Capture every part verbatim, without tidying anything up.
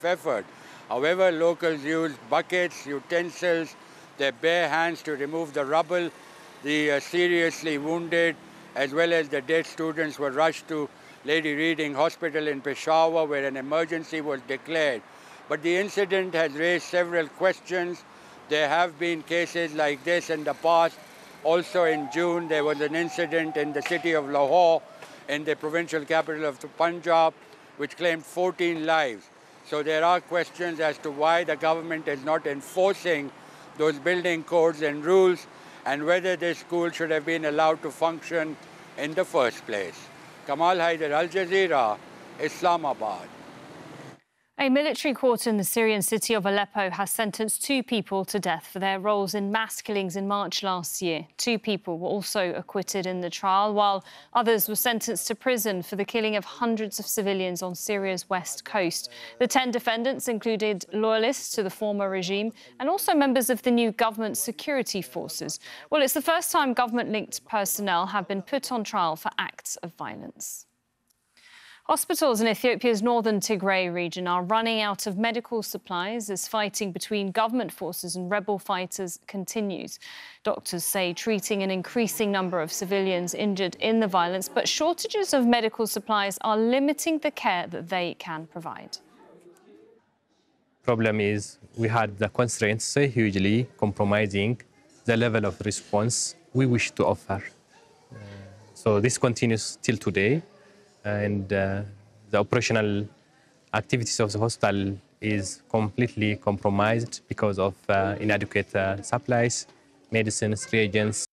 effort. However, locals used buckets, utensils, their bare hands to remove the rubble. The uh, seriously wounded as well as the dead students were rushed to Lady Reading Hospital in Peshawar, where an emergency was declared. But the incident has raised several questions. There have been cases like this in the past. Also in June, there was an incident in the city of Lahore, in the provincial capital of Punjab, which claimed fourteen lives. So there are questions as to why the government is not enforcing those building codes and rules, and whether this school should have been allowed to function in the first place. Kamal Haider, Al Jazeera, Islamabad. A military court in the Syrian city of Aleppo has sentenced two people to death for their roles in mass killings in March last year. Two people were also acquitted in the trial, while others were sentenced to prison for the killing of hundreds of civilians on Syria's west coast. The ten defendants included loyalists to the former regime and also members of the new government security forces. Well, it's the first time government-linked personnel have been put on trial for acts of violence. Hospitals in Ethiopia's northern Tigray region are running out of medical supplies as fighting between government forces and rebel fighters continues. Doctors say treating an increasing number of civilians injured in the violence, but shortages of medical supplies are limiting the care that they can provide. Problem is we had the constraints hugely compromising the level of response we wish to offer. Uh, so this continues till today. And uh, the operational activities of the hospital is completely compromised because of uh, inadequate uh, supplies, medicines, reagents.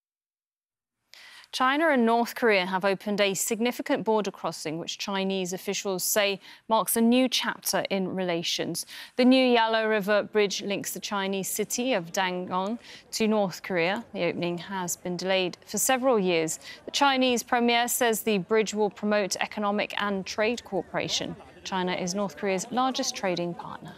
China and North Korea have opened a significant border crossing, which Chinese officials say marks a new chapter in relations. The new Yellow River Bridge links the Chinese city of Dangong to North Korea. The opening has been delayed for several years. The Chinese premier says the bridge will promote economic and trade cooperation. China is North Korea's largest trading partner.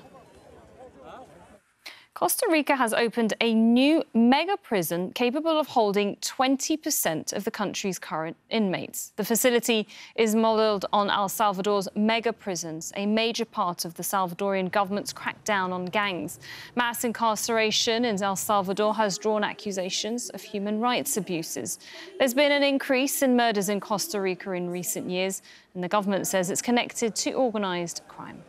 Costa Rica has opened a new mega prison capable of holding twenty percent of the country's current inmates. The facility is modelled on El Salvador's mega prisons, a major part of the Salvadorian government's crackdown on gangs. Mass incarceration in El Salvador has drawn accusations of human rights abuses. There's been an increase in murders in Costa Rica in recent years, and the government says it's connected to organised crime.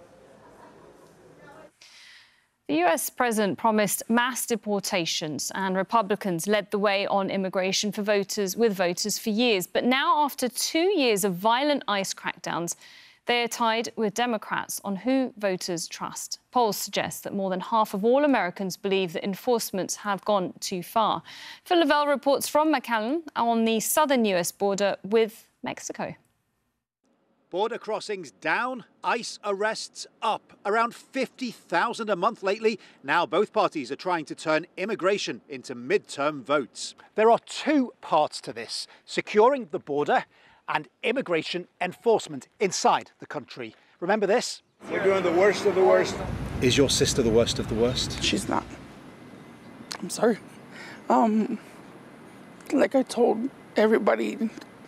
The U S president promised mass deportations, and Republicans led the way on immigration for voters with voters for years. But now, after two years of violent ICE crackdowns, they are tied with Democrats on who voters trust. Polls suggest that more than half of all Americans believe that enforcement have gone too far. Phil Lavelle reports from McAllen on the southern U S border with Mexico. Border crossings down, ICE arrests up. Around fifty thousand a month lately. Now both parties are trying to turn immigration into midterm votes. There are two parts to this: securing the border and immigration enforcement inside the country. Remember this? We're doing the worst of the worst. Is your sister the worst of the worst? She's not. I'm sorry. Um, like I told everybody,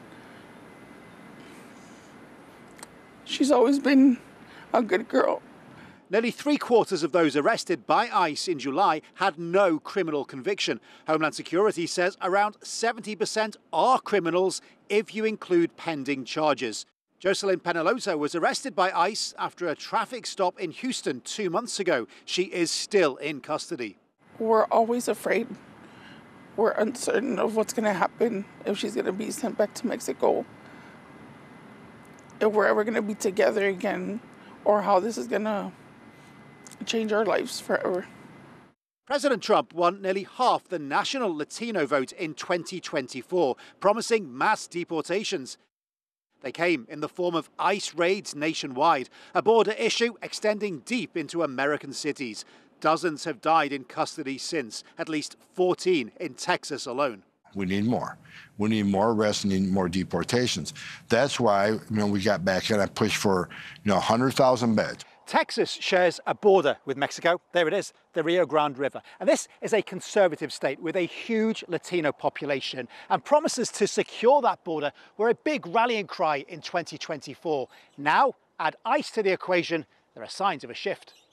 she's always been a good girl. Nearly three quarters of those arrested by ICE in July had no criminal conviction. Homeland Security says around seventy percent are criminals if you include pending charges. Jocelyn Penaloza was arrested by ICE after a traffic stop in Houston two months ago. She is still in custody. We're always afraid. We're uncertain of what's going to happen, if she's going to be sent back to Mexico, if we're ever going to be together again, or how this is going to change our lives forever. President Trump won nearly half the national Latino vote in twenty twenty-four, promising mass deportations. They came in the form of ICE raids nationwide, a border issue extending deep into American cities. Dozens have died in custody since, at least fourteen in Texas alone. We need more. We need more arrests and need more deportations. That's why, you know, we got back and I pushed for, you know, one hundred thousand beds. Texas shares a border with Mexico. There it is, the Rio Grande River. And this is a conservative state with a huge Latino population. And promises to secure that border were a big rallying cry in twenty twenty-four. Now, add ICE to the equation, there are signs of a shift.